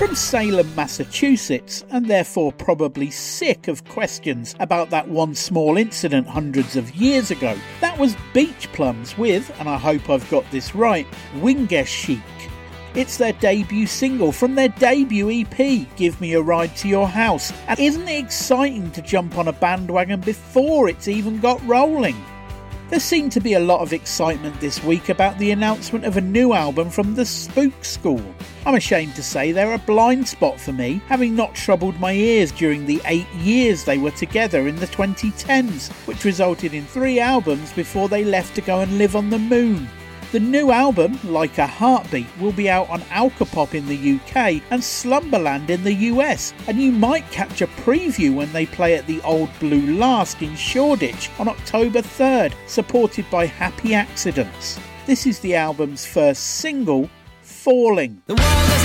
From Salem, Massachusetts, and therefore probably sick of questions about that one small incident hundreds of years ago, that was Beach Plums with, and I hope I've got this right, Wingesh. It's their debut single from their debut EP, Give Me a Ride to Your House, and isn't it exciting to jump on a bandwagon before it's even got rolling? There seemed to be a lot of excitement this week about the announcement of a new album from the Spook School. I'm ashamed to say they're a blind spot for me, having not troubled my ears during the 8 years they were together in the 2010s, which resulted in 3 albums before they left to go and live on the moon. The new album, Like a Heartbeat, will be out on Alcopop in the UK and Slumberland in the US, and you might catch a preview when they play at the Old Blue Lask in Shoreditch on October 3rd, supported by Happy Accidents. This is the album's first single, Falling.